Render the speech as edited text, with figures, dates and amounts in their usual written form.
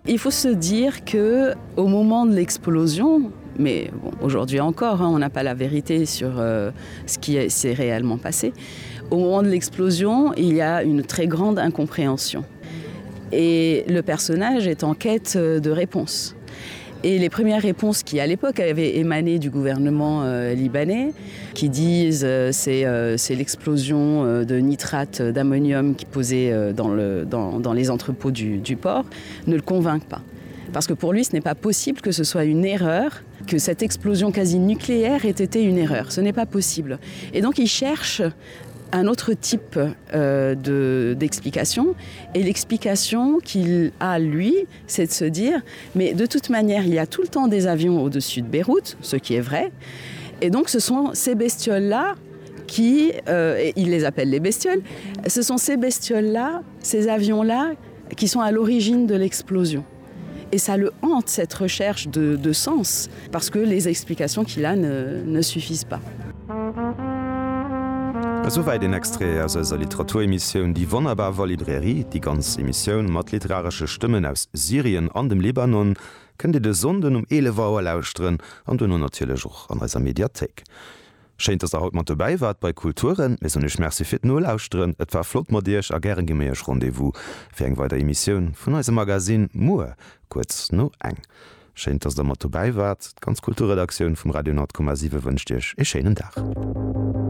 Il faut se dire qu'au moment de l'explosion, mais bon, aujourd'hui encore, on n'a pas la vérité sur ce qui s'est réellement passé. Au moment de l'explosion, il y a une très grande incompréhension. Et le personnage est en quête de réponses. Et les premières réponses qui, à l'époque, avaient émané du gouvernement libanais, qui disent c'est l'explosion de nitrate d'ammonium qui posait dans les entrepôts du port, ne le convainquent pas. Parce que pour lui, ce n'est pas possible que ce soit une erreur, que cette explosion quasi nucléaire ait été une erreur. Ce n'est pas possible. Et donc, il cherche un autre type d'explication. Et l'explication qu'il a, lui, c'est de se dire, mais de toute manière, il y a tout le temps des avions au-dessus de Beyrouth, ce qui est vrai. Et donc, ce sont ces bestioles-là qui, il les appelle les bestioles, ce sont ces bestioles-là, ces avions-là, qui sont à l'origine de l'explosion. Et ça le hante, cette recherche de sens, parce que les explications qu'il a ne suffisent pas. Soweit den Extré aus der Literaturemissionioun die Wonnerbar Librairie, die ganz Emissionioun mat literarsche Stimmen aus Syrien an dem Libanon, kënnt de Sonden 11 lausren an du natürlich auch an aiser Mediathek. Scheint dass haut mat dabei wart bei Kulturen, mes nech Merzi fir no lausren, et war flottmodierch a gern geméech Rendevous fir eng weiter Emissionioun vun eise Magasin Moer kurz no eng. Scheint dass der mat dabei wart, ganz Kulturredaktionun vum Radio 10,7 wünscht Dich e schönen Tag.